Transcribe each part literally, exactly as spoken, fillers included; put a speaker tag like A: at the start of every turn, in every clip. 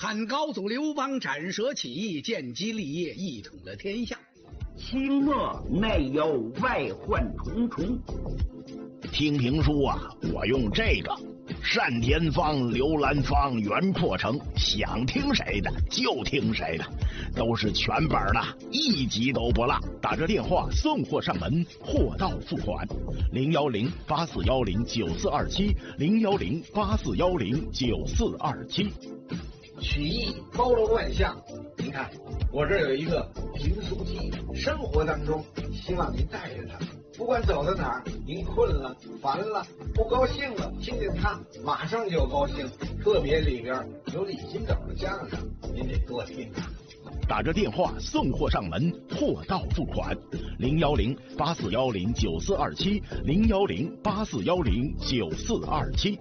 A: 汉高祖刘邦斩蛇起义，建基立业，一统了天下。
B: 清末内忧外患重重。
C: 听评书啊，我用这个单田芳、刘兰芳、袁阔成，想听谁的就听谁的，都是全本的，一集都不落。打这电话送货上门，货到付款。零幺零八四幺零九四二七，零幺零八四幺零九四二七。
D: 曲艺包罗万象，您看我这有一个评书机，生活当中希望您带着它，不管走到哪儿，您困了、烦了、不高兴了，听听它，马上就高兴。特别里边有李金斗的相声，您得多听啊。
C: 打着电话送货上门，货到付款。零幺零八四幺零九四二七，零幺零八四幺零九四二七。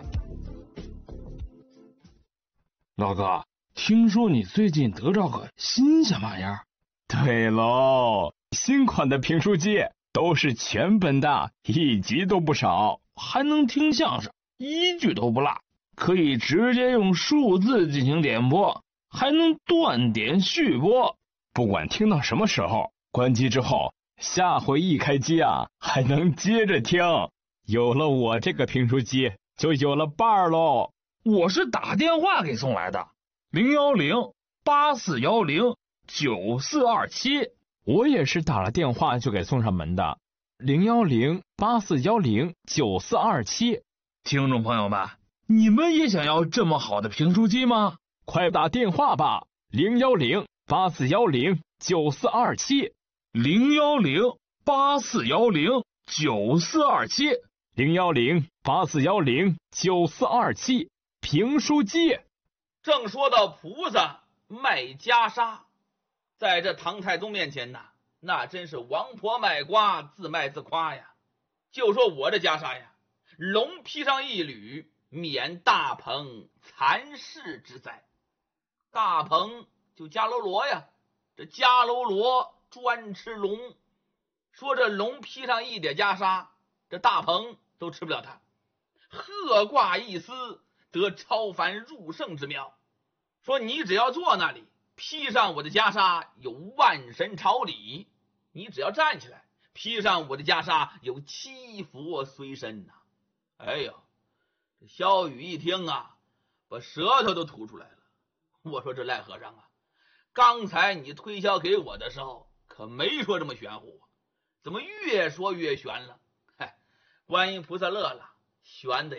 E: 老哥，听说你最近得着个新鲜玩意儿？
F: 对喽，新款的评书机都是全本的，一集都不少，
E: 还能听相声，一句都不落，可以直接用数字进行点播，还能断点续播，
F: 不管听到什么时候，关机之后，下回一开机啊，还能接着听。有了我这个评书机，就有了伴儿喽。
E: 我是打电话给送来的，零幺零八四幺零九四二七。
F: 我也是打了电话就给送上门的，零幺零八四幺零九四二七。
E: 听众朋友们，你们也想要这么好的评书机吗？
F: 快打电话吧，零幺零八四幺零九四二七，
E: 零幺零八四幺零九四二七，
F: 零幺零八四幺零九四二七。评书机。
G: 正说到菩萨卖袈裟，在这唐太宗面前呢，那真是王婆卖瓜，自卖自夸呀。就说我这袈裟呀，龙披上一缕，免大鹏残世之灾。大鹏就迦楼罗呀，这迦楼罗专吃龙，说这龙披上一点袈裟，这大鹏都吃不了它。鹤挂一丝，得超凡入圣之妙。说你只要坐那里，披上我的袈裟，有万神朝礼；你只要站起来，披上我的袈裟，有七佛随身呐、啊。哎呦，这萧雨一听啊，把舌头都吐出来了。我说这赖和尚啊，刚才你推销给我的时候可没说这么玄乎，怎么越说越玄了？嗨，观音菩萨乐了，玄的呀